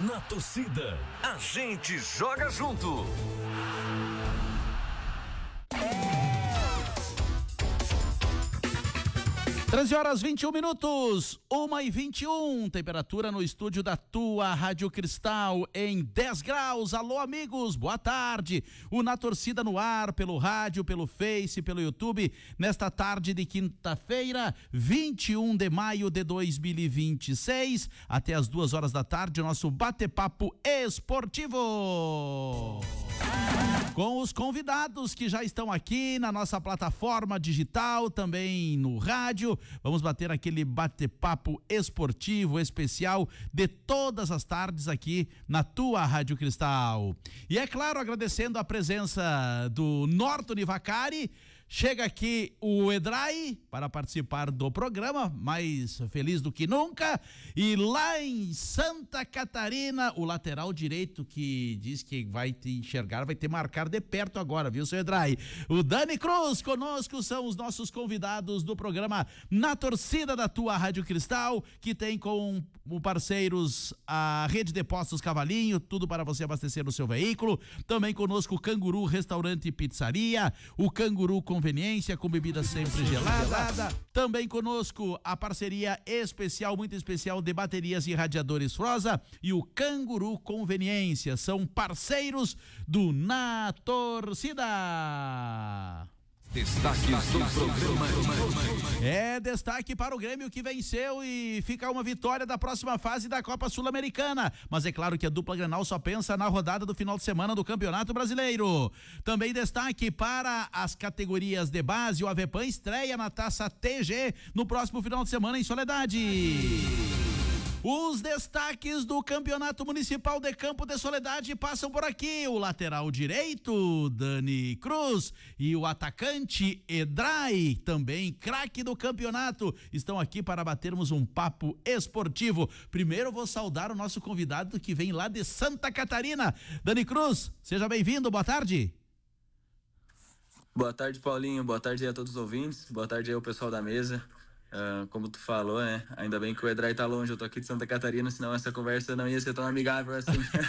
Na torcida, a gente joga junto. 13h21, 1h21, temperatura no estúdio da tua Rádio Cristal em 10 graus. Alô, amigos, boa tarde. O Na Torcida no ar, pelo rádio, pelo Face, pelo YouTube, nesta tarde de quinta-feira, 21 de maio de 2026, até as 2 horas da tarde, o nosso bate-papo esportivo. Com os convidados que já estão aqui na nossa plataforma digital, também no rádio, vamos bater aquele bate-papo esportivo especial de todas as tardes aqui na tua Rádio Cristal. E é claro, agradecendo a presença do Norton Vacari. Chega aqui o Edrai para participar do programa, mais feliz do que nunca. E lá em Santa Catarina, o lateral direito que diz que vai te enxergar, vai te marcar de perto agora, viu, seu Edrai? O Dani Cruz conosco, são os nossos convidados do programa Na Torcida da tua Rádio Cristal, que tem como parceiros a Rede de Postos Cavalinho, tudo para você abastecer o seu veículo. Também conosco o Canguru Restaurante e Pizzaria, o Canguru Conveniência com bebida sempre gelada. Também conosco a parceria especial, muito especial, de baterias e radiadores Froza e o Canguru Conveniência. São parceiros do Na Torcida. Destaques do programa. É destaque para o Grêmio, que venceu e fica uma vitória da próxima fase da Copa Sul-Americana. Mas é claro que a dupla Grenal só pensa na rodada do final de semana do Campeonato Brasileiro. Também destaque para as categorias de base. O Avepan estreia na Taça TG no próximo final de semana em Soledade. Os destaques do Campeonato Municipal de Campo de Soledade passam por aqui. O lateral direito, Dani Cruz, e o atacante Edrai, também craque do campeonato, estão aqui para batermos um papo esportivo. Primeiro vou saudar o nosso convidado que vem lá de Santa Catarina. Dani Cruz, seja bem-vindo, boa tarde. Boa tarde, Paulinho, boa tarde aí a todos os ouvintes, boa tarde aí ao pessoal da mesa. Como tu falou, né? Ainda bem que o Edrai tá longe, eu tô aqui de Santa Catarina, senão essa conversa não ia ser tão amigável assim.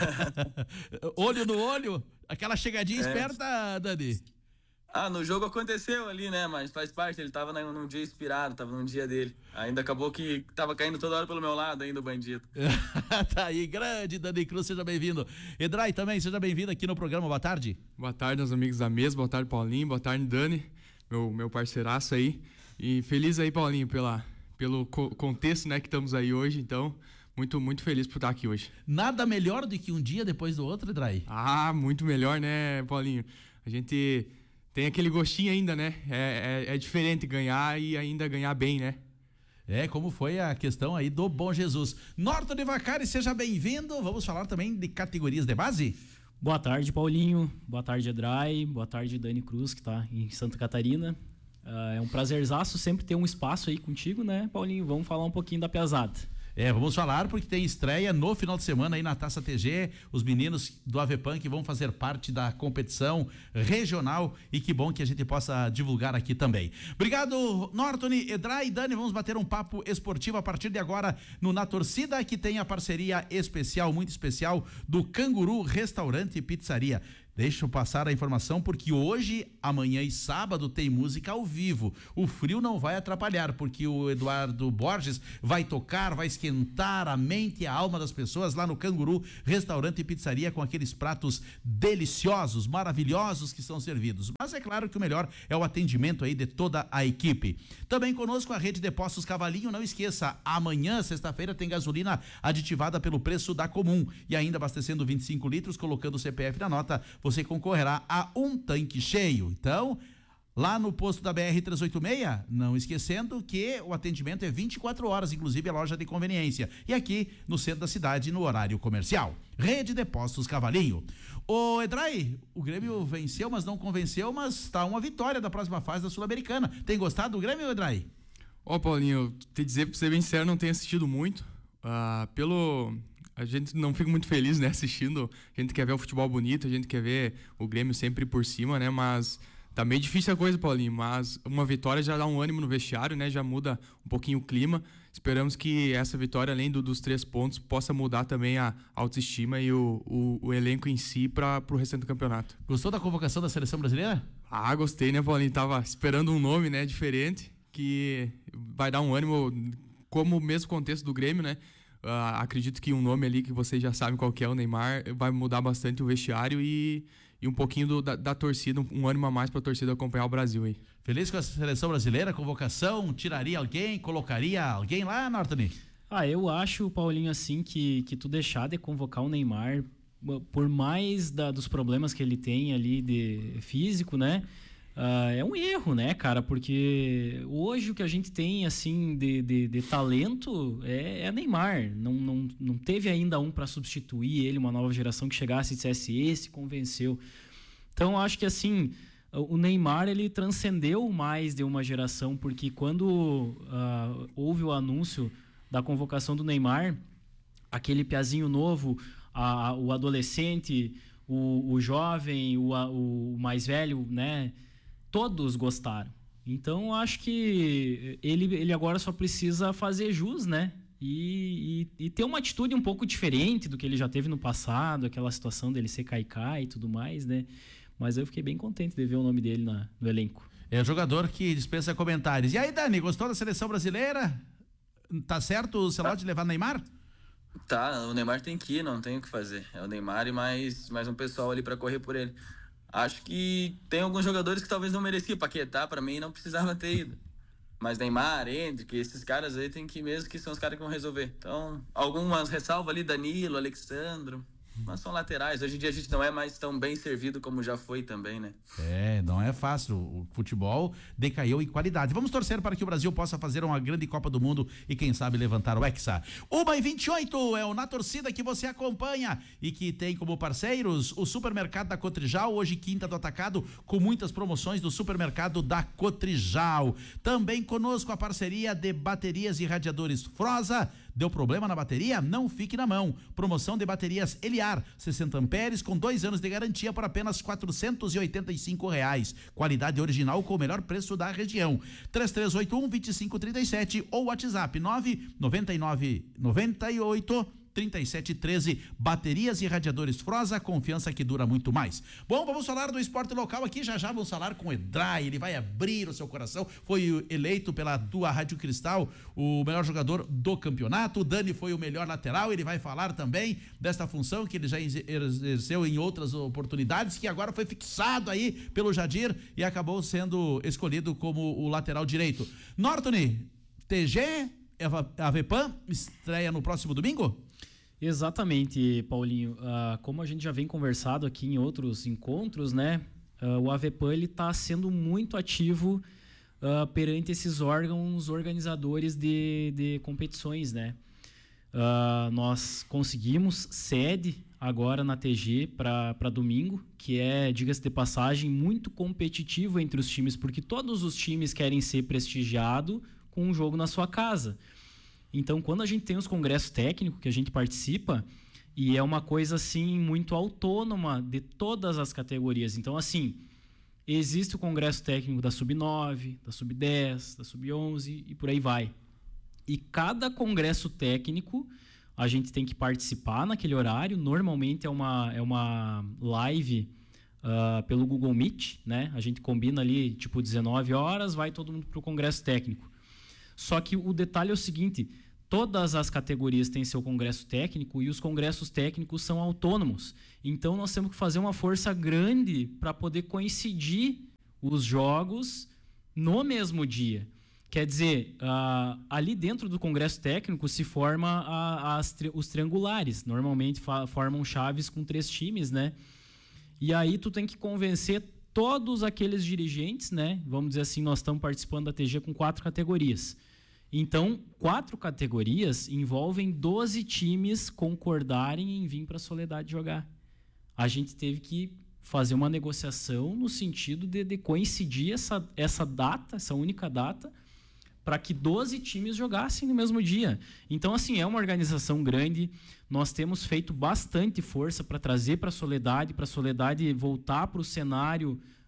Olho no olho, aquela chegadinha esperta, Dani. No jogo aconteceu ali, né? Mas faz parte, ele tava num dia inspirado, tava num dia dele. Ainda acabou que tava caindo toda hora pelo meu lado ainda o bandido. Tá aí, grande Dani Cruz, seja bem-vindo. Edrai também, seja bem-vindo aqui no programa, boa tarde. Boa tarde aos amigos da mesa, boa tarde Paulinho, boa tarde Dani, meu parceiraço aí. E feliz aí, Paulinho, pelo contexto, né, que estamos aí hoje, então muito, muito feliz por estar aqui hoje. Nada melhor do que um dia depois do outro, Edrai? Muito melhor, né, Paulinho? A gente tem aquele gostinho ainda, né? É diferente ganhar e ainda ganhar bem, né? Como foi a questão aí do Bom Jesus. Norton Vacari, seja bem-vindo. Vamos falar também de categorias de base? Boa tarde, Paulinho. Boa tarde, Edrai. Boa tarde, Dani Cruz, que está em Santa Catarina. É um prazerzaço sempre ter um espaço aí contigo, né, Paulinho? Vamos falar um pouquinho da pesada. Vamos falar porque tem estreia no final de semana aí na Taça TG, os meninos do Avepan que vão fazer parte da competição regional e que bom que a gente possa divulgar aqui também. Obrigado, Norton, Edrai e Dani, vamos bater um papo esportivo a partir de agora no Na Torcida, que tem a parceria especial, muito especial, do Canguru Restaurante e Pizzaria. Deixa eu passar a informação porque hoje, amanhã e sábado tem música ao vivo. O frio não vai atrapalhar porque o Eduardo Borges vai tocar, vai esquentar a mente e a alma das pessoas lá no Canguru Restaurante e Pizzaria com aqueles pratos deliciosos, maravilhosos que são servidos. Mas é claro que o melhor é o atendimento aí de toda a equipe. Também conosco a Rede de Postos Cavalinho, não esqueça, amanhã, sexta-feira, tem gasolina aditivada pelo preço da comum e ainda abastecendo 25 litros, colocando o CPF na nota, você concorrerá a um tanque cheio. Então, lá no posto da BR-386, não esquecendo que o atendimento é 24 horas, inclusive a loja de conveniência. E aqui no centro da cidade, no horário comercial. Rede de Postos Cavalinho. Ô Edrai, o Grêmio venceu, mas não convenceu, mas está uma vitória da próxima fase da Sul-Americana. Tem gostado do Grêmio, Edrai? Paulinho, te dizer, pra ser bem sincero, não tenho assistido muito. A gente não fica muito feliz, né, assistindo. A gente quer ver o futebol bonito, a gente quer ver o Grêmio sempre por cima, né, mas Tá meio difícil a coisa, Paulinho, mas uma vitória já dá um ânimo no vestiário, né? Já muda um pouquinho o clima. Esperamos que essa vitória, além dos 3 pontos, possa mudar também a autoestima e o elenco em si para o restante do campeonato. Gostou da convocação da seleção brasileira? Gostei, né, Paulinho? Tava esperando um nome, né, diferente, que vai dar um ânimo, como o mesmo contexto do Grêmio, né? Acredito que um nome ali que vocês já sabem qual que é, o Neymar, vai mudar bastante o vestiário e um pouquinho da torcida, um ânimo a mais para a torcida acompanhar o Brasil aí. Feliz com a seleção brasileira, convocação, tiraria alguém, colocaria alguém lá, Norton? Eu acho, Paulinho, assim, que tu deixar de convocar o Neymar, por mais dos problemas que ele tem ali de físico, né? É um erro, né, cara? Porque hoje o que a gente tem, assim, de talento é Neymar. Não teve ainda um para substituir ele, uma nova geração que chegasse e dissesse, esse convenceu. Então, acho que, assim, o Neymar, ele transcendeu mais de uma geração, porque quando houve o anúncio da convocação do Neymar, aquele piazinho novo, o adolescente, o jovem, o mais velho, né? Todos gostaram. Então, acho que ele agora só precisa fazer jus, né? E ter uma atitude um pouco diferente do que ele já teve no passado, aquela situação dele ser caicai e tudo mais, né? Mas eu fiquei bem contente de ver o nome dele no elenco. É o jogador que dispensa comentários. E aí, Dani, gostou da seleção brasileira? Tá certo o Celote levar Neymar? Tá, o Neymar tem que ir, não tem o que fazer. É o Neymar e mais um pessoal ali para correr por ele. Acho que tem alguns jogadores que talvez não mereciam. Paquetá, pra mim, não precisava ter ido. Mas Neymar, Endrick, esses caras aí tem que ir mesmo, que são os caras que vão resolver. Então, algumas ressalvas ali, Danilo, Alexandro, mas são laterais. Hoje em dia a gente não é mais tão bem servido como já foi também, né? Não é fácil. O futebol decaiu em qualidade. Vamos torcer para que o Brasil possa fazer uma grande Copa do Mundo e quem sabe levantar o Hexa. 1h28 é o Na Torcida que você acompanha e que tem como parceiros o Supermercado da Cotrijal, hoje quinta do Atacado, com muitas promoções do Supermercado da Cotrijal. Também conosco a parceria de baterias e radiadores Frosa. Deu problema na bateria? Não fique na mão. Promoção de baterias Eliar, 60 amperes com 2 anos de garantia por apenas R$485. Qualidade original com o melhor preço da região. 3381-2537 ou WhatsApp 99998-3713. Baterias e radiadores Frosa, confiança que dura muito mais. Bom, vamos falar do esporte local aqui, já vamos falar com o Edrai, ele vai abrir o seu coração, foi eleito pela tua Rádio Cristal o melhor jogador do campeonato. O Dani foi o melhor lateral, ele vai falar também desta função que ele já exerceu em outras oportunidades, que agora foi fixado aí pelo Jadir e acabou sendo escolhido como o lateral direito. Norton, TG, Avepan, estreia no próximo domingo? Exatamente, Paulinho. Como a gente já vem conversado aqui em outros encontros, né? O Avepan ele está sendo muito ativo perante esses órgãos organizadores de competições, né? Nós conseguimos sede agora na TG para domingo, que é, diga-se de passagem, muito competitivo entre os times, porque todos os times querem ser prestigiados com um jogo na sua casa. Então, quando a gente tem os congressos técnicos que a gente participa, e é uma coisa, assim, muito autônoma de todas as categorias. Então, assim, existe o congresso técnico da Sub-9, da Sub-10, da Sub-11 e por aí vai. E cada congresso técnico, a gente tem que participar naquele horário. Normalmente é uma live pelo Google Meet, né? A gente combina ali, tipo, 19 horas, vai todo mundo para o congresso técnico. Só que o detalhe é o seguinte: todas as categorias têm seu congresso técnico e os congressos técnicos são autônomos. Então, nós temos que fazer uma força grande para poder coincidir os jogos no mesmo dia. Quer dizer, ali dentro do congresso técnico se forma os triangulares. Normalmente formam chaves com 3 times, né? E aí tu tem que convencer todos aqueles dirigentes, né? Vamos dizer assim, nós estamos participando da TG com 4 categorias. Então, 4 categorias envolvem 12 times concordarem em vir para a Soledade jogar. A gente teve que fazer uma negociação no sentido de coincidir essa data, essa única data, para que 12 times jogassem no mesmo dia. Então, assim, é uma organização grande. Nós temos feito bastante força para trazer para a Soledade voltar para o cenário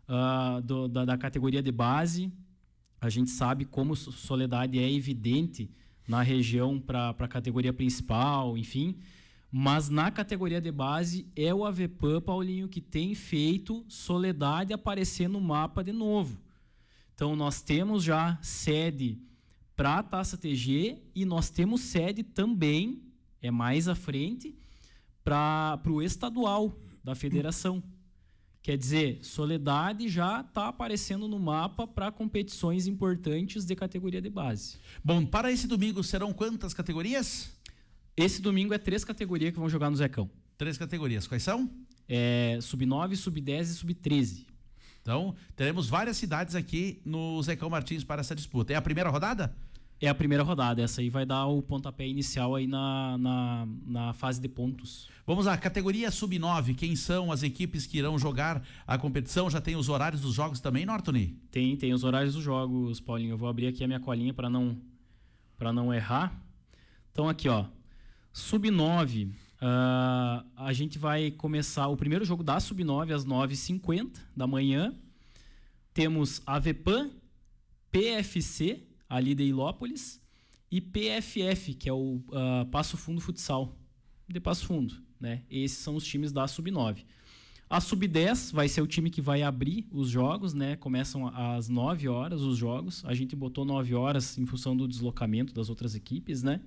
da categoria de base. A gente sabe como Soledade é evidente na região para a categoria principal, enfim. Mas na categoria de base é o Avepan, Paulinho, que tem feito Soledade aparecer no mapa de novo. Então nós temos já sede para a Taça TG e nós temos sede também, é mais à frente, para o estadual da federação. Quer dizer, Soledade já está aparecendo no mapa para competições importantes de categoria de base. Bom, para esse domingo serão quantas categorias? Esse domingo é 3 categorias que vão jogar no Zecão. 3 categorias. Quais são? Sub-9, Sub-10 e Sub-13. Então, teremos várias cidades aqui no Zecão Martins para essa disputa. É a primeira rodada? É a primeira rodada. Essa aí vai dar o pontapé inicial aí na fase de pontos. Vamos lá, categoria Sub-9. Quem são as equipes que irão jogar a competição? Já tem os horários dos jogos também, Nortoni? Tem os horários dos jogos, Paulinho. Eu vou abrir aqui a minha colinha para não errar. Então aqui, ó. Sub-9, a gente vai começar o primeiro jogo da Sub-9 às 9h50 da manhã. Temos Avepan, PFC, ali de Ilópolis, e PFF, que é o Passo Fundo Futsal, de Passo Fundo, né? Esses são os times da Sub-9. A Sub-10 vai ser o time que vai abrir os jogos, né? Começam às 9 horas os jogos. A gente botou 9 horas em função do deslocamento das outras equipes, né?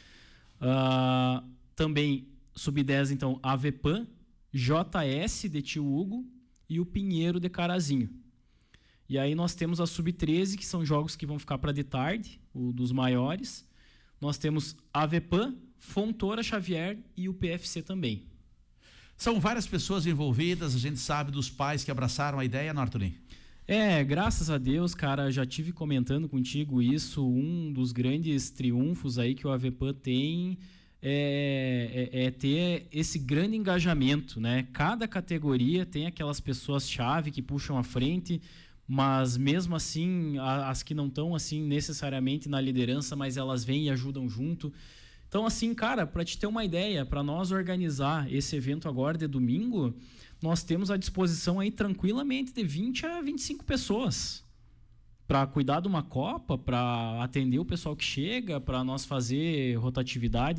Também Sub-10, então, Avepan, JS de Tio Hugo e o Pinheiro de Carazinho. E aí nós temos a Sub-13, que são jogos que vão ficar para de tarde, o dos maiores. Nós temos Avepan, Fontoura Xavier e o PFC também. São várias pessoas envolvidas, a gente sabe dos pais que abraçaram a ideia, Nortoni? Graças a Deus, cara, já tive comentando contigo isso, um dos grandes triunfos aí que o Avepan tem é ter esse grande engajamento, né? Cada categoria tem aquelas pessoas-chave que puxam à frente, mas mesmo assim, as que não estão assim necessariamente na liderança, mas elas vêm e ajudam junto. Então, assim, cara, para te ter uma ideia, para nós organizar esse evento agora de domingo, nós temos à disposição aí tranquilamente de 20 a 25 pessoas para cuidar de uma Copa, para atender o pessoal que chega, para nós fazer rotatividade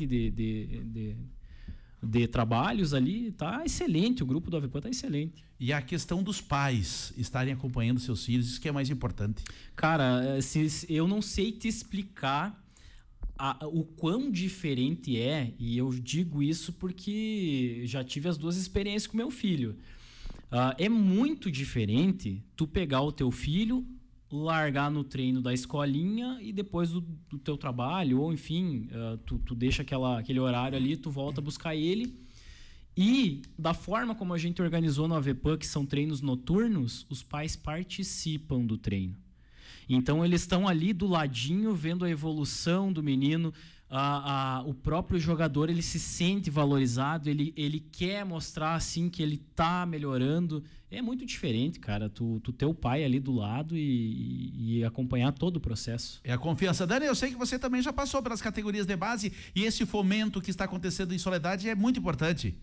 de trabalhos ali. Tá excelente, o grupo do Avepan tá excelente. E a questão dos pais estarem acompanhando seus filhos, isso que é mais importante. Cara, eu não sei te explicar o quão diferente é, e eu digo isso porque já tive as duas experiências com meu filho. É muito diferente tu pegar o teu filho, largar no treino da escolinha e depois do teu trabalho, ou enfim, tu deixa aquele horário ali, tu volta a buscar ele. E da forma como a gente organizou no Avepan, que são treinos noturnos, os pais participam do treino. Então eles estão ali do ladinho vendo a evolução do menino. O próprio jogador, ele se sente valorizado, ele quer mostrar assim que ele está melhorando. É muito diferente, cara, tu ter o pai ali do lado e acompanhar todo o processo. É a confiança. Dani, eu sei que você também já passou pelas categorias de base e esse fomento que está acontecendo em Soledade é muito importante.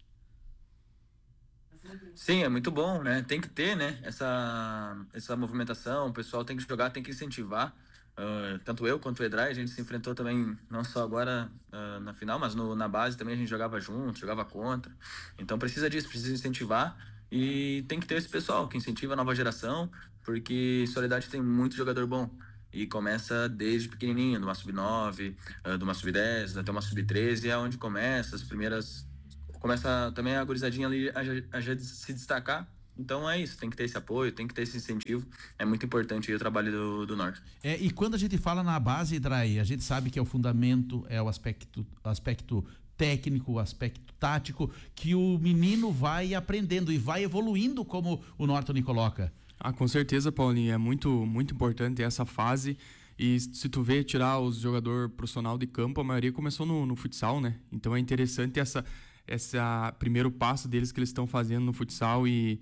Sim, é muito bom, né? Tem que ter, né? Essa movimentação, o pessoal tem que jogar, tem que incentivar. Tanto eu quanto o Edrai, a gente se enfrentou também, não só agora na final, mas na base também a gente jogava junto, jogava contra. Então precisa disso, precisa incentivar e tem que ter esse pessoal que incentiva a nova geração, porque Soledade tem muito jogador bom. E começa desde pequenininho, de uma sub-9, de uma sub-10, até uma sub-13, é onde começa as primeiras... Começa também a gurizadinha ali a já se destacar. Então é isso, tem que ter esse apoio, tem que ter esse incentivo. É muito importante aí o trabalho do Norte. E quando a gente fala na base, Drai, a gente sabe que é o fundamento, é o aspecto técnico, o aspecto tático, que o menino vai aprendendo e vai evoluindo, como o Norton coloca. Com certeza, Paulinho, é muito, muito importante essa fase. E se tu vê tirar os jogadores profissional de campo, a maioria começou no futsal, né? Então é interessante esse primeiro passo deles que eles estão fazendo no futsal e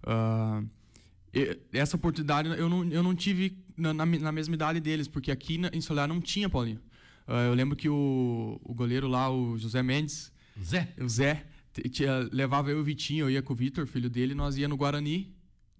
essa oportunidade eu não tive na mesma idade deles, porque aqui em Soledade não tinha, Paulinho. Eu lembro que o goleiro lá, o José Mendes, o Zé levava eu e o Vitinho, eu ia com o Vitor, filho dele, nós ia no Guarani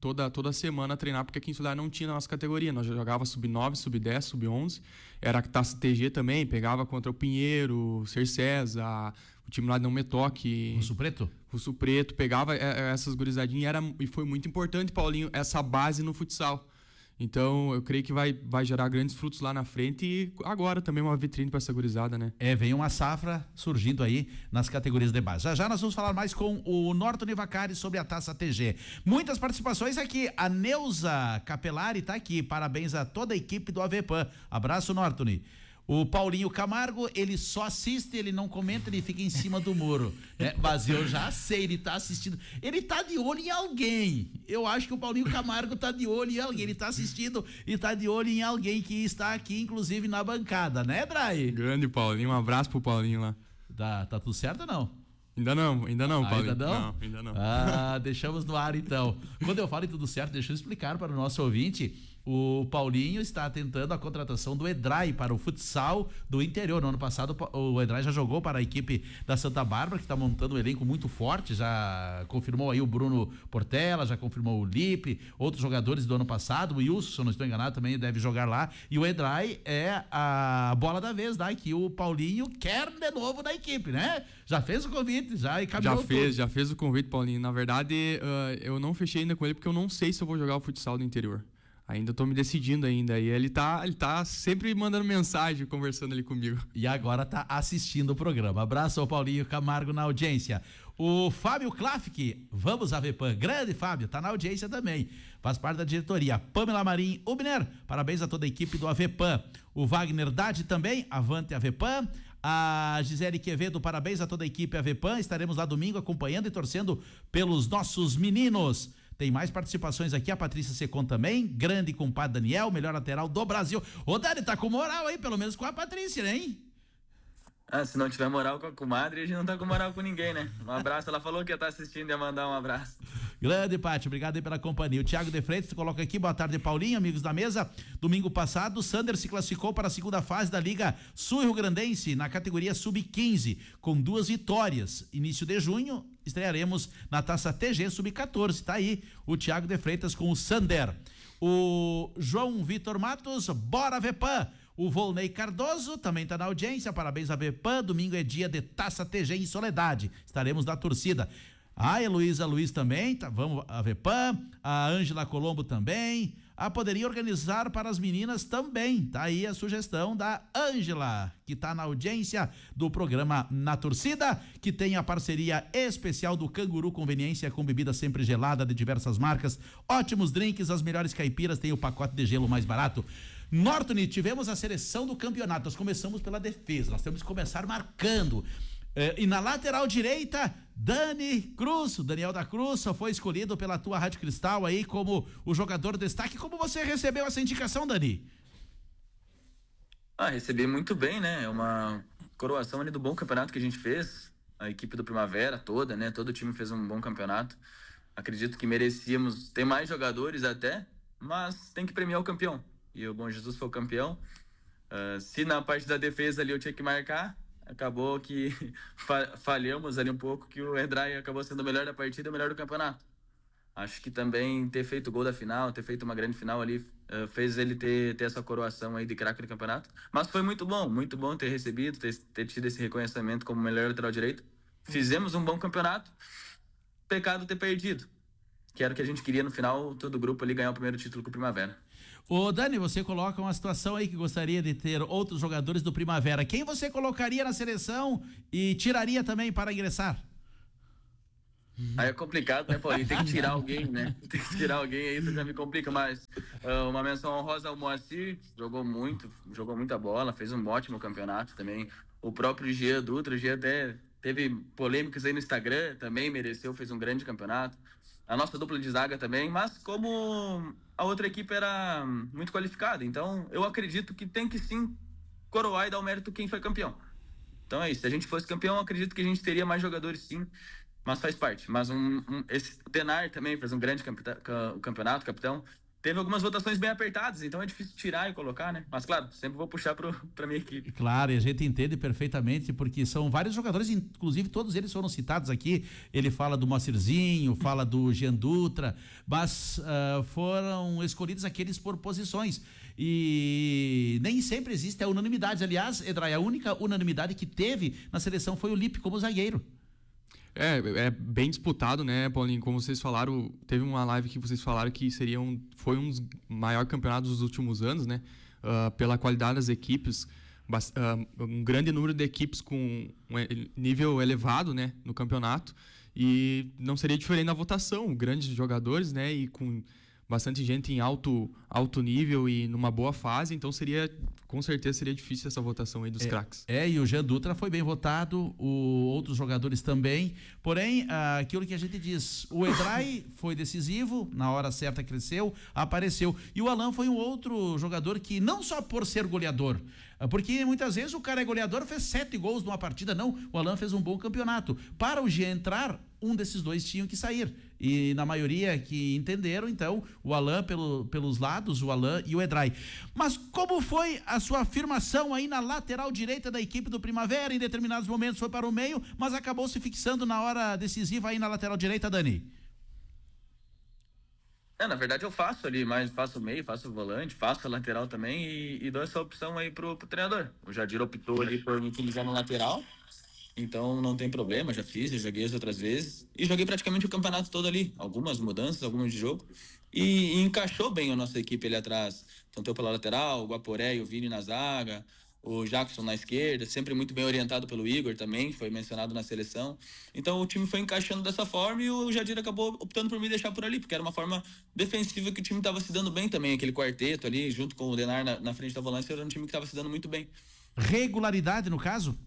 toda semana treinar, porque aqui em Soledade não tinha na nossa categoria. Nós já jogava sub-9, sub-10, sub-11. Era taça TG também, pegava contra o Pinheiro, o Cercesa, o time lá de Não Me Toque. Russo Preto, pegava essas gurizadinhas e foi muito importante, Paulinho, essa base no futsal. Então, eu creio que vai gerar grandes frutos lá na frente e agora também uma vitrine para essa gurizada, né? Vem uma safra surgindo aí nas categorias de base. Já nós vamos falar mais com o Norton Vacari sobre a Taça TG. Muitas participações aqui. A Neuza Capelari tá aqui. Parabéns a toda a equipe do Avepan. Abraço, Norton. O Paulinho Camargo, ele só assiste, ele não comenta, ele fica em cima do muro. Mas eu já sei, ele tá assistindo. Ele tá de olho em alguém. Eu acho que o Paulinho Camargo tá de olho em alguém. Ele tá assistindo e tá de olho em alguém que está aqui, inclusive, na bancada, né, Drai? Grande Paulinho, um abraço pro Paulinho lá. Tá tudo certo ou não? Ainda não, Paulinho. Ainda não? Não, ainda não. Deixamos no ar, então. Quando eu falo em tudo certo, deixa eu explicar para o nosso ouvinte. O Paulinho está tentando a contratação do Edrai para o futsal do interior. No ano passado, o Edrai já jogou para a equipe da Santa Bárbara, que está montando um elenco muito forte. Já confirmou aí o Bruno Portela, já confirmou o Lipe, outros jogadores do ano passado. O Wilson, se eu não estou enganado, também deve jogar lá. E o Edrai é a bola da vez, né? Que o Paulinho quer de novo na equipe, né? Já fez o convite, já encaminhou tudo. Já fez o convite, Paulinho. Na verdade, eu não fechei ainda com ele porque eu não sei se eu vou jogar o futsal do interior. Ainda tô me decidindo ainda. E ele tá sempre mandando mensagem, conversando ali comigo. E agora tá assistindo o programa. Abraço ao Paulinho Camargo na audiência. O Fábio Klafke, vamos Avepan. Grande Fábio, tá na audiência também. Faz parte da diretoria. Pamela Marim Ubner, parabéns a toda a equipe do Avepan. O Wagner Dade também, avante Avepan. A Gisele Quevedo, parabéns a toda a equipe Avepan. Estaremos lá domingo acompanhando e torcendo pelos nossos meninos. Tem mais participações aqui, a Patrícia Secon também, grande compadre Daniel, melhor lateral do Brasil. Ô Dani, tá com moral aí, pelo menos com a Patrícia, né, hein? Se não tiver moral com a comadre, a gente não tá com moral com ninguém, né? Um abraço, ela falou que ia estar assistindo e ia mandar um abraço. Grande, Paty, obrigado aí pela companhia. O Thiago de Freitas coloca aqui, boa tarde, Paulinho, amigos da mesa. Domingo passado, o Sander se classificou para a segunda fase da Liga Sul-Rio-Grandense, na categoria Sub-15, com 2 vitórias. Início de junho, estrearemos na Taça TG Sub-14, tá aí o Thiago de Freitas com o Sander. O João Vitor Matos, bora Vepan. O Volney Cardoso também está na audiência, parabéns a Vepan, domingo é dia de Taça TG em Soledade, estaremos na torcida. A Heloísa Luiz também, tá, vamos a Vepan, a Ângela Colombo também, poderia organizar para as meninas também, tá aí a sugestão da Ângela, que está na audiência do programa Na Torcida, que tem a parceria especial do Canguru Conveniência com bebida sempre gelada de diversas marcas, ótimos drinks, as melhores caipiras, tem o pacote de gelo mais barato. Norton, tivemos a seleção do campeonato, nós começamos pela defesa, nós temos que começar marcando. E na lateral direita, Dani Cruz, o Daniel da Cruz, só foi escolhido pela tua Rádio Cristal aí como o jogador destaque. Como você recebeu essa indicação, Dani? Recebi muito bem, né? É uma coroação ali do bom campeonato que a gente fez, a equipe do Primavera toda, né? Todo o time fez um bom campeonato. Acredito que merecíamos ter mais jogadores até, mas tem que premiar o campeão. E o Bom Jesus foi o campeão. Se na parte da defesa ali eu tinha que marcar, acabou que falhamos ali um pouco, que o Edrai acabou sendo o melhor da partida e o melhor do campeonato. Acho que também ter feito o gol da final, ter feito uma grande final ali, fez ele ter essa coroação aí de craque do campeonato. Mas foi muito bom ter recebido, ter tido esse reconhecimento como melhor lateral direito. Fizemos um bom campeonato, pecado ter perdido, que era o que a gente queria no final, todo o grupo ali ganhar o primeiro título com o Primavera. Ô Dani, você coloca uma situação aí que gostaria de ter outros jogadores do Primavera. Quem você colocaria na seleção e tiraria também para ingressar? Aí é complicado, né, Paulinho? Tem que tirar alguém, né? Tem que tirar alguém aí, isso já me complica, mas uma menção honrosa ao Moacir, jogou muita bola, fez um ótimo campeonato também. O próprio Jean Dutra, o Jean até teve polêmicas aí no Instagram, também mereceu, fez um grande campeonato. A nossa dupla de zaga também, mas como a outra equipe era muito qualificada, então eu acredito que tem que sim coroar e dar o mérito quem foi campeão. Então é isso, se a gente fosse campeão, eu acredito que a gente teria mais jogadores sim, mas faz parte. Mas esse Denar também fez um grande campeonato, capitão. teve algumas votações bem apertadas, então é difícil tirar e colocar, né? Mas claro, sempre vou puxar pra minha equipe. Claro, e a gente entende perfeitamente, porque são vários jogadores, inclusive todos eles foram citados aqui. Ele fala do Moacirzinho, fala do Jean Dutra, mas foram escolhidos aqueles por posições. E nem sempre existe a unanimidade. Aliás, Edrai, a única unanimidade que teve na seleção foi o Lipe como zagueiro. É bem disputado, né, Paulinho? Como vocês falaram, teve uma live que vocês falaram que foi um dos maiores campeonatos dos últimos anos, né? Pela qualidade das equipes, um grande número de equipes com um nível elevado, né, no campeonato. E não seria diferente na votação, grandes jogadores, né, e com bastante gente em alto nível e numa boa fase, então com certeza seria difícil essa votação aí dos craques. E o Jean Dutra foi bem votado, outros jogadores também, porém, aquilo que a gente diz, o Edrai foi decisivo, na hora certa cresceu, apareceu, e o Alan foi um outro jogador que não só por ser goleador, porque muitas vezes o cara é goleador, fez 7 gols numa partida, não, o Alan fez um bom campeonato. Para o Jean entrar, um desses dois tinham que sair, e na maioria que entenderam, então, o Alan pelos lados, o Alan e o Edrai. Mas como foi a sua afirmação aí na lateral direita da equipe do Primavera? Em determinados momentos foi para o meio, mas acabou se fixando na hora decisiva aí na lateral direita, Dani. Na verdade eu faço ali, mas faço meio, faço volante, faço lateral também e dou essa opção aí pro treinador. O Jadir optou ali por me utilizar no lateral, então não tem problema, já joguei as outras vezes e joguei praticamente o campeonato todo ali, algumas mudanças, algumas de jogo e encaixou bem a nossa equipe ali atrás, tanto eu pela lateral, o Guaporé e o Vini na zaga, o Jackson na esquerda, sempre muito bem orientado pelo Igor também, foi mencionado na seleção. Então o time foi encaixando dessa forma e o Jadir acabou optando por me deixar por ali, porque era uma forma defensiva que o time estava se dando bem também, aquele quarteto ali, junto com o Denar na frente da volância, era um time que estava se dando muito bem. Regularidade no caso?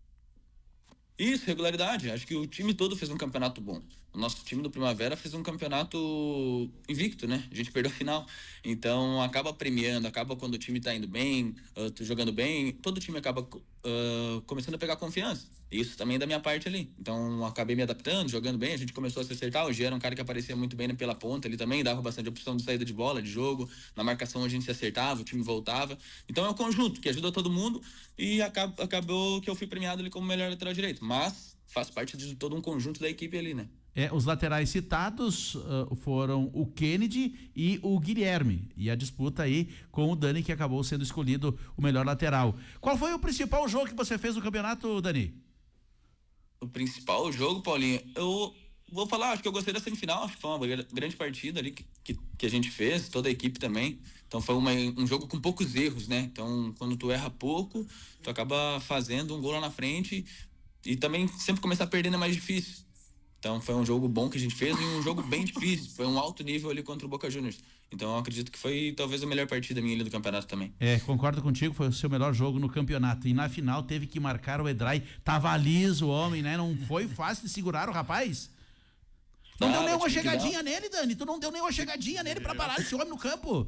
Isso, regularidade. Acho que o time todo fez um campeonato bom. O nosso time do Primavera fez um campeonato invicto, né? A gente perdeu a final. Então, acaba premiando, acaba quando o time tá indo bem, jogando bem, todo time acaba começando a pegar confiança. Isso também é da minha parte ali. Então, acabei me adaptando, jogando bem, a gente começou a se acertar. O Gê era um cara que aparecia muito bem pela ponta ali também, dava bastante opção de saída de bola, de jogo. Na marcação a gente se acertava, o time voltava. Então, é um conjunto que ajuda todo mundo e acabou que eu fui premiado ali como melhor lateral direito. Mas faz parte de todo um conjunto da equipe ali, né? Os laterais citados foram o Kennedy e o Guilherme, e a disputa aí com o Dani, que acabou sendo escolhido o melhor lateral. Qual foi o principal jogo que você fez no campeonato, Dani? O principal jogo, Paulinho, eu vou falar, acho que eu gostei da semifinal, acho que foi uma grande partida ali que a gente fez, toda a equipe também. Então foi um jogo com poucos erros, né? Então quando tu erra pouco, tu acaba fazendo um gol lá na frente e também sempre começar perdendo é mais difícil. Então foi um jogo bom que a gente fez e um jogo bem difícil. Foi um alto nível ali contra o Boca Juniors. Então eu acredito que foi talvez a melhor partida minha ali do campeonato também. Concordo contigo, foi o seu melhor jogo no campeonato. E na final teve que marcar o Edrai. Tava liso o homem, né? Não foi fácil de segurar o rapaz. Não deu nenhuma chegadinha nele, Dani. Tu não deu nenhuma chegadinha nele pra parar esse homem no campo.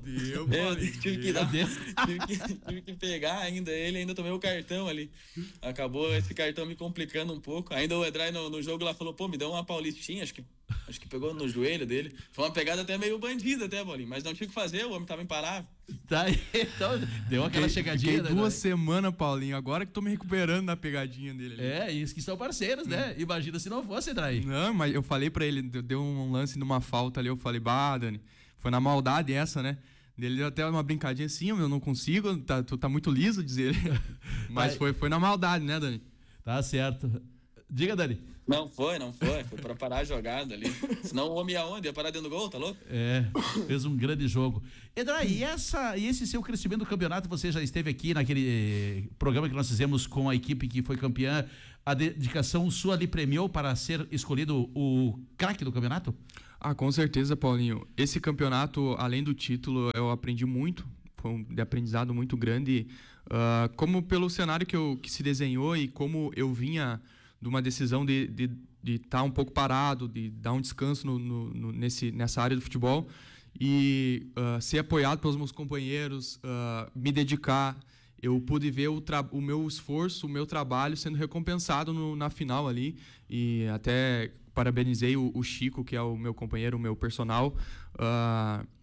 Tive que pegar ainda tomei o cartão ali. Acabou esse cartão me complicando um pouco. Ainda o Edrai no jogo lá falou, me deu uma paulistinha, acho que pegou no joelho dele. Foi uma pegada até meio bandida até, Paulinho. Mas não tinha o que fazer, o homem tava imparável. Tá, então deu aquela chegadinha. Fiquei 2 semanas, Paulinho, agora que tô me recuperando da pegadinha dele ali. Isso que são parceiros, né? Imagina se não fosse, Edrai. Não, mas eu falei pra ele, deu um lance numa falta ali, eu falei, Dani, foi na maldade essa, né? Ele deu até uma brincadinha assim, eu não consigo, tu tá muito liso, dizer ele. Mas foi na maldade, né, Dani? Tá certo. Diga, Dani. Não foi pra parar a jogada ali. Senão o homem ia onde? Ia parar dentro do gol, tá louco? Fez um grande jogo. Edrai, e esse seu crescimento do campeonato, você já esteve aqui naquele programa que nós fizemos com a equipe que foi campeã, a dedicação sua lhe premiou para ser escolhido o craque do campeonato? Com certeza, Paulinho. Esse campeonato, além do título, eu aprendi muito, foi um de aprendizado muito grande, como pelo cenário que se desenhou e como eu vinha de uma decisão de estar um pouco parado, de dar um descanso nessa área do futebol e ser apoiado pelos meus companheiros, me dedicar. Eu pude ver o meu esforço, o meu trabalho sendo recompensado na final ali e até parabenizei o Chico, que é o meu companheiro, o meu personal,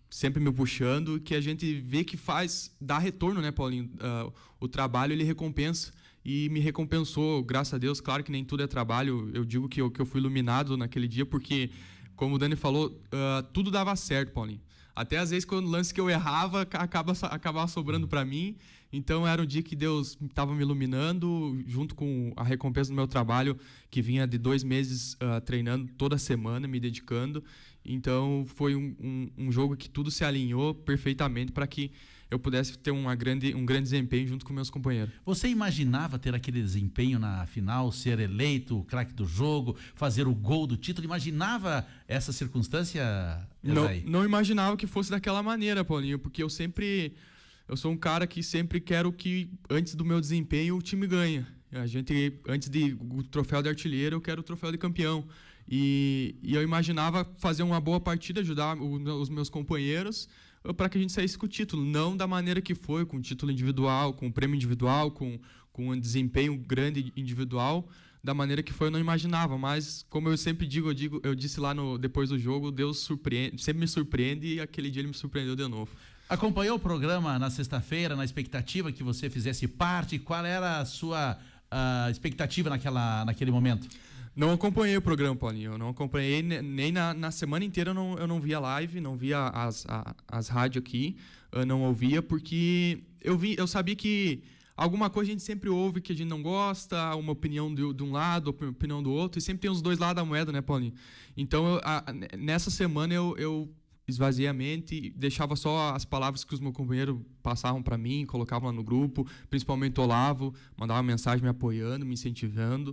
sempre me puxando, que a gente vê que dá retorno, né, Paulinho? O trabalho, ele recompensa. E me recompensou, graças a Deus. Claro que nem tudo é trabalho. Eu digo que eu fui iluminado naquele dia, porque, como o Dani falou, tudo dava certo, Paulinho. Até às vezes, quando o lance que eu errava, acabava sobrando para mim. Então, era um dia que Deus estava me iluminando, junto com a recompensa do meu trabalho, que vinha de 2 meses treinando toda semana, me dedicando. Então, foi um jogo que tudo se alinhou perfeitamente para que eu pudesse ter um grande desempenho junto com meus companheiros. Você imaginava ter aquele desempenho na final, ser eleito o craque do jogo, fazer o gol do título? Imaginava essa circunstância? Não imaginava que fosse daquela maneira, Paulinho, porque eu sou um cara que sempre quero que, antes do meu desempenho, o time ganhe. Antes do troféu de artilheiro, eu quero o troféu de campeão. E eu imaginava fazer uma boa partida, ajudar os meus companheiros, para que a gente saísse com o título, não da maneira que foi, com título individual, com prêmio individual, com um desempenho grande individual, da maneira que foi eu não imaginava, mas como eu sempre digo, eu disse lá depois do jogo, Deus sempre me surpreende, e aquele dia ele me surpreendeu de novo. Acompanhou o programa na sexta-feira, na expectativa que você fizesse parte? Qual era a sua expectativa naquele momento? Não acompanhei o programa, Paulinho. Eu não acompanhei nem na semana inteira. Eu não via live, não via as rádios aqui, eu não ouvia, porque eu sabia que alguma coisa a gente sempre ouve que a gente não gosta, uma opinião de um lado, opinião do outro, e sempre tem os dois lados da moeda, né, Paulinho? Então, nessa semana eu esvaziei a mente e deixava só as palavras que os meus companheiros passavam para mim, colocavam lá no grupo, principalmente o Olavo, mandava mensagem me apoiando, me incentivando,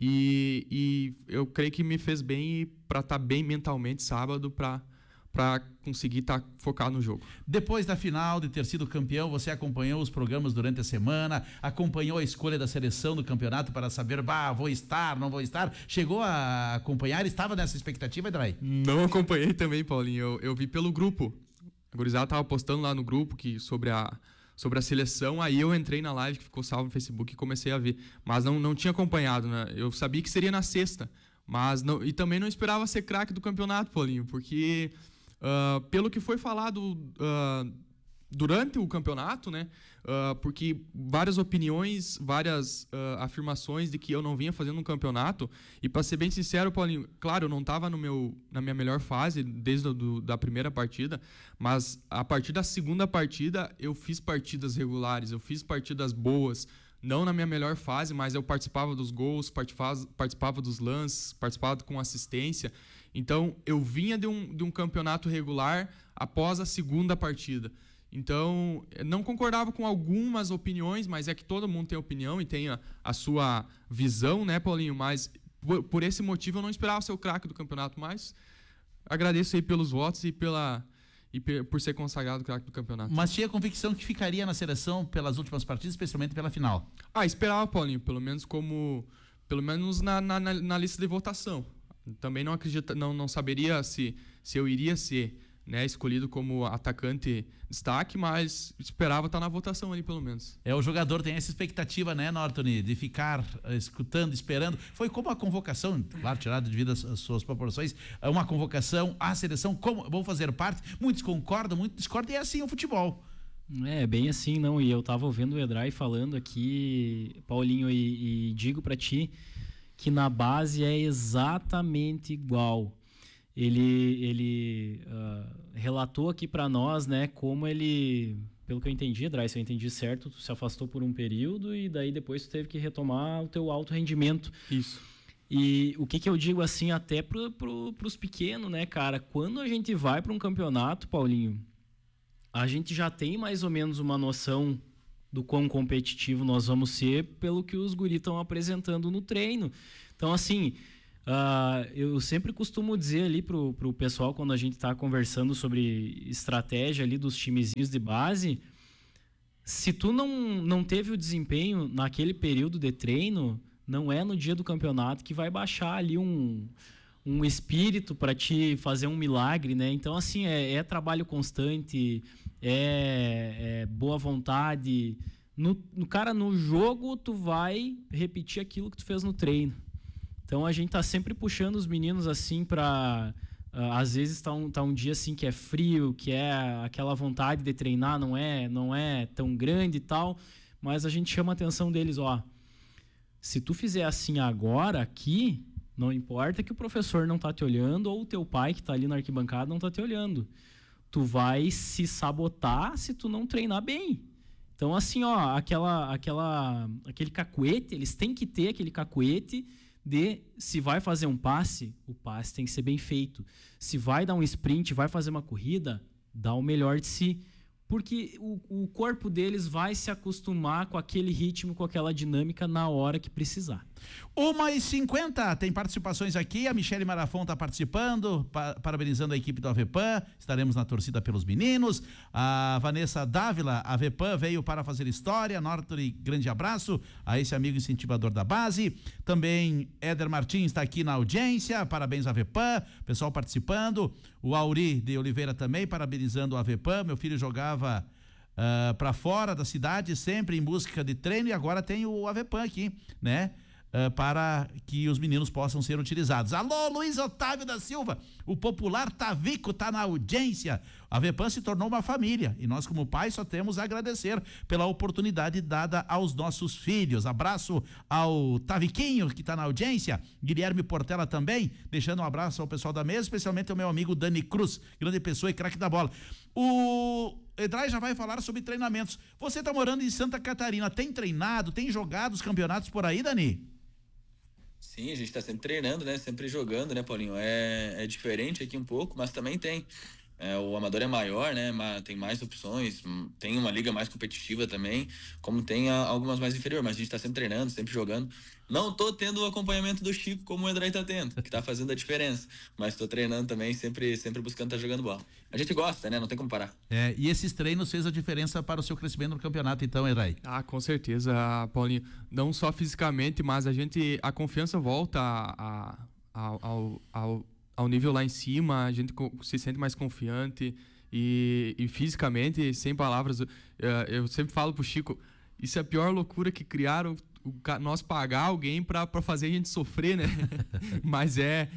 e eu creio que me fez bem para estar bem mentalmente sábado, para conseguir estar focado no jogo. Depois da final, de ter sido campeão, você acompanhou os programas durante a semana, acompanhou a escolha da seleção do campeonato para saber, vou estar, não vou estar? Chegou a acompanhar? Estava nessa expectativa, Edray? Não acompanhei também, Paulinho. Eu vi pelo grupo. A gurizada estava postando lá no grupo sobre a seleção, aí eu entrei na live que ficou salvo no Facebook e comecei a ver. Mas não tinha acompanhado, né? Eu sabia que seria na sexta, mas e também não esperava ser craque do campeonato, Paulinho, porque pelo que foi falado durante o campeonato, né? Porque várias opiniões, várias afirmações de que eu não vinha fazendo um campeonato, e para ser bem sincero, Paulinho, claro, eu não estava na minha melhor fase desde da primeira partida, mas a partir da segunda partida eu fiz partidas regulares, eu fiz partidas boas, não na minha melhor fase, mas eu participava dos gols, participava dos lances, participava com assistência. Então, eu vinha de um campeonato regular após a segunda partida. Então, não concordava com algumas opiniões, mas é que todo mundo tem opinião e tem a sua visão, né, Paulinho? Mas, por esse motivo, eu não esperava ser o craque do campeonato, mas agradeço aí pelos votos e por ser consagrado craque do campeonato. Mas tinha convicção que ficaria na seleção pelas últimas partidas, especialmente pela final? Esperava, Paulinho, pelo menos na lista de votação. Também não saberia se eu iria ser, né, escolhido como atacante destaque, mas esperava estar na votação ali, pelo menos. O jogador tem essa expectativa, né, Norton, de ficar escutando, esperando. Foi como a convocação, claro, tirado devido às suas proporções, uma convocação à seleção, como vão fazer parte. Muitos concordam, muitos discordam, e é assim o futebol. É, bem assim, não. E eu tava ouvindo o Edray falando aqui, Paulinho, e digo pra ti que na base é exatamente igual. Ele relatou aqui para nós, né, como ele, pelo que eu entendi, Edray, se eu entendi certo, tu se afastou por um período e daí depois tu teve que retomar o teu alto rendimento. Isso. E o que eu digo assim até pros pequenos, né, cara? Quando a gente vai para um campeonato, Paulinho, a gente já tem mais ou menos uma noção do quão competitivo nós vamos ser pelo que os guris estão apresentando no treino. Então, assim, eu sempre costumo dizer ali pro pessoal, quando a gente está conversando sobre estratégia ali dos timezinhos de base, se tu não teve o desempenho naquele período de treino, não é no dia do campeonato que vai baixar ali um espírito para te fazer um milagre, né? Então, assim, é trabalho constante, é boa vontade. Cara, no jogo, tu vai repetir aquilo que tu fez no treino. Então, a gente tá sempre puxando os meninos, assim, para Às vezes tá um dia assim que é frio, que é aquela vontade de treinar não é tão grande e tal, mas a gente chama a atenção deles, ó, se tu fizer assim agora, aqui, não importa que o professor não tá te olhando ou o teu pai que tá ali na arquibancada não tá te olhando. Tu vai se sabotar se tu não treinar bem. Então, assim, ó, aquele cacuete, eles têm que ter aquele cacuete de, se vai fazer um passe, o passe tem que ser bem feito. Se vai dar um sprint, vai fazer uma corrida, dá o melhor de si. Porque o corpo deles vai se acostumar com aquele ritmo, com aquela dinâmica na hora que precisar. 1h50, tem participações aqui, a Michele Marafon está participando, parabenizando a equipe do Avepan, estaremos na torcida pelos meninos. A Vanessa Dávila, a Avepan veio para fazer história, Norte, grande abraço a esse amigo incentivador da base. Também Éder Martins está aqui na audiência, parabéns Avepan, pessoal participando. O Auri de Oliveira também, parabenizando o Avepan, meu filho jogava para fora da cidade, sempre em busca de treino, e agora tem o Avepan aqui, né? Para que os meninos possam ser utilizados. Alô, Luiz Otávio da Silva, o popular Tavico tá na audiência. A Avepan se tornou uma família e nós, como pais, só temos a agradecer pela oportunidade dada aos nossos filhos. Abraço ao Taviquinho, que tá na audiência, Guilherme Portela também, deixando um abraço ao pessoal da mesa, especialmente ao meu amigo Dani Cruz, grande pessoa e craque da bola. O Edrai já vai falar sobre treinamentos. Você tá morando em Santa Catarina, tem treinado, tem jogado os campeonatos por aí, Dani? Sim, a gente tá sempre treinando, né? Sempre jogando, né, Paulinho? É diferente aqui um pouco, mas também tem. O amador é maior, né? Tem mais opções, tem uma liga mais competitiva também, como tem algumas mais inferiores, mas a gente tá sempre treinando, sempre jogando. Não tô tendo o acompanhamento do Chico como o Edrai tá tendo, que tá fazendo a diferença, mas tô treinando também, sempre buscando estar jogando bola. A gente gosta, né? Não tem como parar. E esses treinos fez a diferença para o seu crescimento no campeonato, então, Edrai? Com certeza, Paulinho. Não só fisicamente, mas a confiança volta ao nível lá em cima, a gente se sente mais confiante e fisicamente, sem palavras, eu sempre falo pro Chico, isso é a pior loucura que criaram, nós pagar alguém para fazer a gente sofrer, né? Mas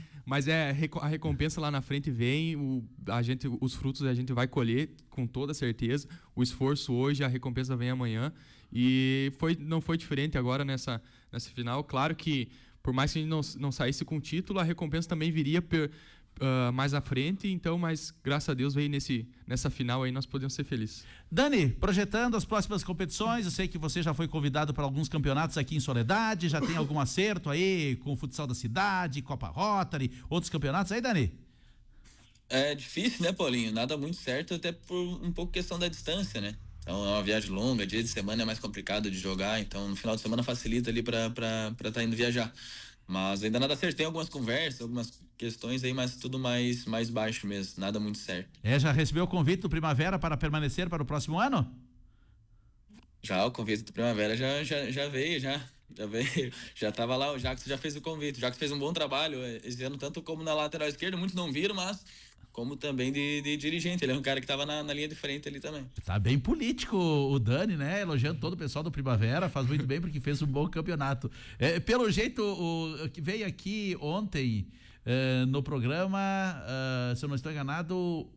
a recompensa lá na frente vem, os frutos a gente vai colher com toda certeza, o esforço hoje, a recompensa vem amanhã, e não foi diferente agora nessa final. Claro que por mais que a gente não saísse com o título, a recompensa também viria mais à frente, então, mas graças a Deus veio nessa final aí, nós podemos ser felizes. Dani, projetando as próximas competições, eu sei que você já foi convidado para alguns campeonatos aqui em Soledade, já tem algum acerto aí com o futsal da cidade, Copa Rotary, outros campeonatos aí, Dani? É difícil, né, Paulinho? Nada muito certo, até por um pouco questão da distância, né? Então é uma viagem longa, dia de semana é mais complicado de jogar, então no final de semana facilita ali para tá indo viajar. Mas ainda nada certo, tem algumas conversas, algumas questões aí, mas tudo mais baixo mesmo, nada muito certo. Já recebeu o convite do Primavera para permanecer para o próximo ano? Já, o convite do Primavera já veio, já tava lá, o Jacques já fez o convite, o Jacques fez um bom trabalho esse ano, tanto como na lateral esquerda, muitos não viram, mas como também de dirigente, ele é um cara que tava na linha de frente ali também. Tá bem político o Dani, né? Elogiando todo o pessoal do Primavera, faz muito bem porque fez um bom campeonato. Pelo jeito, o que veio aqui ontem no programa, se eu não estou enganado,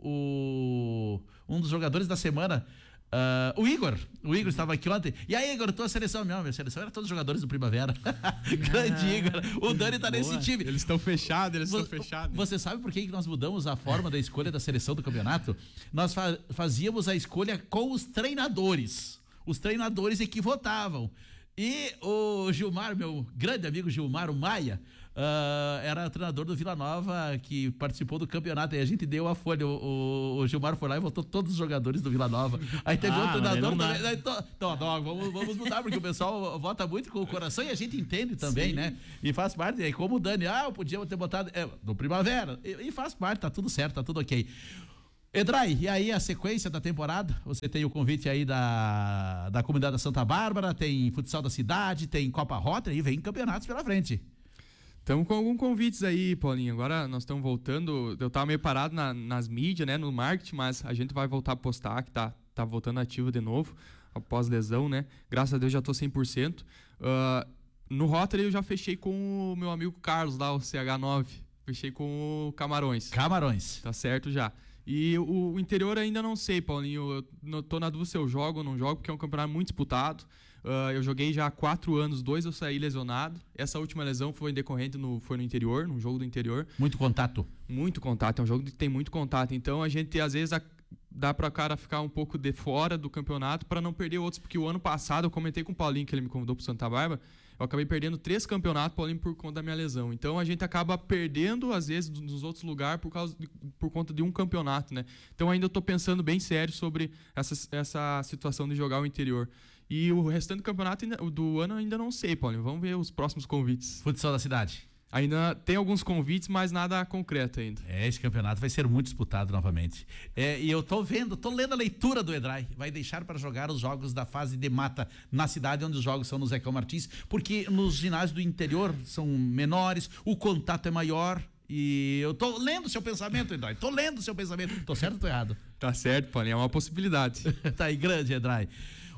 um dos jogadores da semana, o Igor estava aqui ontem. E aí, Igor, tua seleção? Não, minha seleção era todos os jogadores do Primavera. Grande Igor. O Dani tá nesse time. Eles estão fechados, Você sabe por que nós mudamos a forma da escolha da seleção do campeonato? Nós fazíamos a escolha com os treinadores. Os treinadores é que votavam. E o Gilmar, meu grande amigo Gilmar, o Maia, era treinador do Vila Nova, que participou do campeonato, e a gente deu a folha, o Gilmar foi lá e votou todos os jogadores do Vila Nova. Aí teve outro treinador também. Então, vamos mudar, porque o pessoal vota muito com o coração e a gente entende também, sim, né? E faz parte, aí como o Dani, eu podia ter botado no Primavera, e faz parte, tá tudo certo, tá tudo ok. Edrai, e aí a sequência da temporada? Você tem o convite aí da comunidade da Santa Bárbara, tem futsal da cidade, tem Copa Rotary e vem campeonatos pela frente. Estamos com alguns convites aí, Paulinho. Agora nós estamos voltando. Eu estava meio parado nas mídias, né, no marketing, mas a gente vai voltar a postar, que tá voltando ativo de novo, após lesão, né? Graças a Deus já estou 100%. No Rotary eu já fechei com o meu amigo Carlos lá, o CH9. Fechei com o Camarões. Camarões. Tá certo já. E o interior ainda não sei, Paulinho. Eu tô na dúvida se eu jogo ou não jogo, porque é um campeonato muito disputado. Eu joguei já há 4 anos, 2 eu saí lesionado. Essa última lesão foi decorrente foi no interior, num jogo do interior. Muito contato. Muito contato, é um jogo que tem muito contato. Então a gente, às vezes, dá para o cara ficar um pouco de fora do campeonato para não perder outros. Porque o ano passado eu comentei com o Paulinho, que ele me convidou pro Santa Bárbara, eu acabei perdendo 3 campeonatos, Paulinho, por conta da minha lesão. Então a gente acaba perdendo, às vezes, nos outros lugares por conta de um campeonato, né? Então ainda estou pensando bem sério sobre essa situação de jogar o interior. E o restante do campeonato do ano ainda não sei, Paulinho. Vamos ver os próximos convites. Futsal da cidade. Ainda tem alguns convites, mas nada concreto ainda. Esse campeonato vai ser muito disputado novamente. E eu tô lendo a leitura do Edrai. Vai deixar para jogar os jogos da fase de mata na cidade, onde os jogos são no Zecão Martins, porque nos ginásios do interior são menores, o contato é maior. E eu tô lendo seu pensamento, Edrai. Tô lendo seu pensamento. Tô certo ou tô errado? Tá certo, Paulinho. É uma possibilidade. Tá aí, grande, Edrai.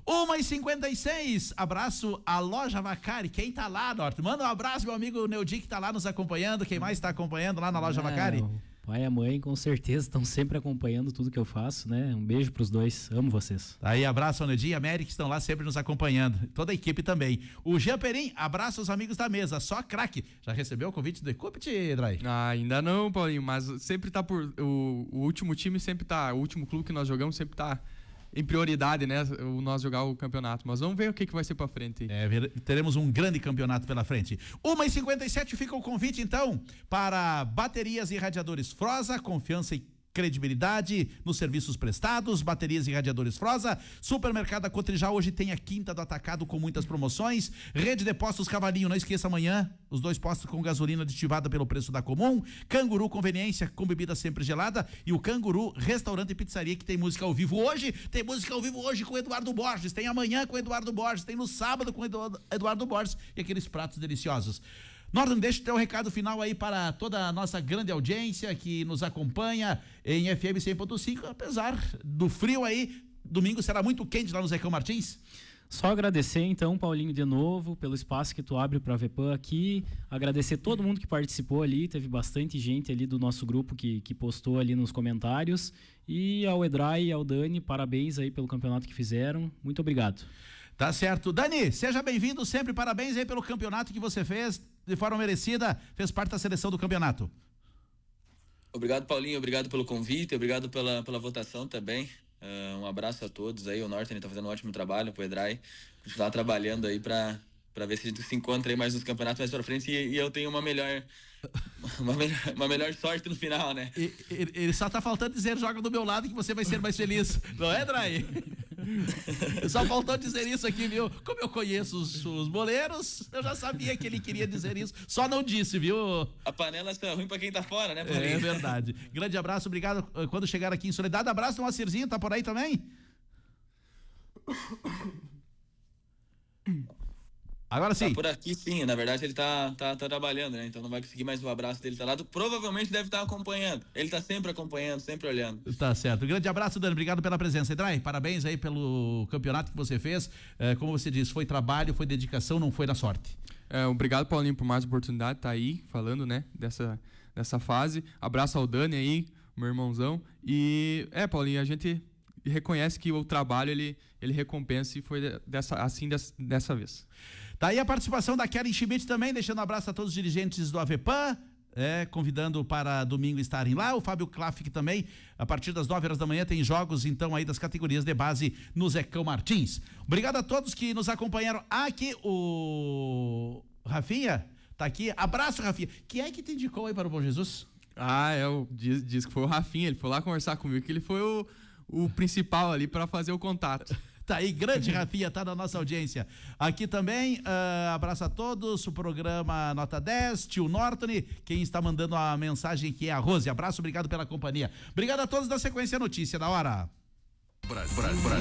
1h56, abraço à Loja Vacari. Quem tá lá, Norte? Manda um abraço, meu amigo Neudi, que tá lá nos acompanhando. Quem mais tá acompanhando lá na Loja Vacari? O pai e a mãe, com certeza, estão sempre acompanhando tudo que eu faço, né? Um beijo pros dois, amo vocês. Aí, abraço ao Neudi e a Mary, que estão lá sempre nos acompanhando. Toda a equipe também. O Jean Perim, abraço aos amigos da mesa. Só craque. Já recebeu o convite do Equipit, Drai? Ainda não, Paulinho, mas sempre tá o último time sempre tá, o último clube que nós jogamos sempre tá em prioridade, né, nós jogar o campeonato, mas vamos ver o que vai ser pra frente. Teremos um grande campeonato pela frente. 1h57 fica o convite, então, para baterias e radiadores Frosa, confiança e credibilidade nos serviços prestados, baterias e radiadores Frosa. Supermercado Cotrijal hoje tem a quinta do atacado com muitas promoções. Rede de postos Cavalinho, não esqueça, amanhã os 2 postos com gasolina aditivada pelo preço da comum. Canguru Conveniência com bebida sempre gelada e o Canguru Restaurante e Pizzaria, que tem música ao vivo hoje. Tem música ao vivo hoje com o Eduardo Borges, tem amanhã com o Eduardo Borges, tem no sábado com o Eduardo Borges e aqueles pratos deliciosos. Norton, deixa o teu recado final aí para toda a nossa grande audiência que nos acompanha em FM 100.5, apesar do frio aí, domingo será muito quente lá no Zecão Martins. Só agradecer então, Paulinho, de novo, pelo espaço que tu abre para a VEPAM aqui, agradecer todo mundo que participou ali, teve bastante gente ali do nosso grupo que postou ali nos comentários, e ao Edrai e ao Dani, parabéns aí pelo campeonato que fizeram, muito obrigado. Tá certo. Dani, seja bem-vindo sempre, parabéns aí pelo campeonato que você fez, de forma merecida, fez parte da seleção do campeonato. Obrigado, Paulinho, obrigado pelo convite, obrigado pela votação também. Um abraço a todos aí, o Norton tá fazendo um ótimo trabalho, pro Edrai, continuar trabalhando aí pra ver se a gente se encontra aí mais nos campeonatos mais pra frente e eu tenho uma melhor sorte no final, né? Ele só tá faltando dizer, joga do meu lado que você vai ser mais feliz, não é, Edrai? Só faltou dizer isso aqui, viu? Como eu conheço os boleiros, eu já sabia que ele queria dizer isso, só não disse, viu? A panela está ruim pra quem tá fora, né? É verdade. Grande abraço, obrigado quando chegar aqui em Soledade. Abraço do Moacirzinho, tá por aí também? Agora sim. Tá por aqui sim, na verdade ele tá trabalhando, né? Então não vai conseguir mais o abraço dele, tá lá. Provavelmente deve estar acompanhando. Ele tá sempre acompanhando, sempre olhando. Tá certo. Grande abraço, Dani. Obrigado pela presença. Edrai, parabéns aí pelo campeonato que você fez. Como você disse, foi trabalho, foi dedicação, não foi na sorte. Obrigado, Paulinho, por mais oportunidade de tá aí falando, né, dessa fase. Abraço ao Dani aí, meu irmãozão. E, Paulinho, a gente reconhece que o trabalho, ele recompensa e foi dessa vez. Tá aí a participação da Karen Schmidt também, deixando um abraço a todos os dirigentes do AVEPAM, convidando para domingo estarem lá. O Fábio Klafik também, a partir das 9 horas da manhã tem jogos então aí das categorias de base no Zecão Martins. Obrigado a todos que nos acompanharam aqui. O Rafinha tá aqui, abraço, Rafinha. Quem é que te indicou aí para o Bom Jesus? Diz que foi o Rafinha, ele foi lá conversar comigo, que ele foi o principal ali para fazer o contato. Tá aí, grande Rafinha, tá na nossa audiência. Aqui também, abraço a todos, o programa Nota 10, tio Norton, quem está mandando a mensagem aqui é a Rose. Abraço, obrigado pela companhia. Obrigado a todos da Sequência Notícia da Hora.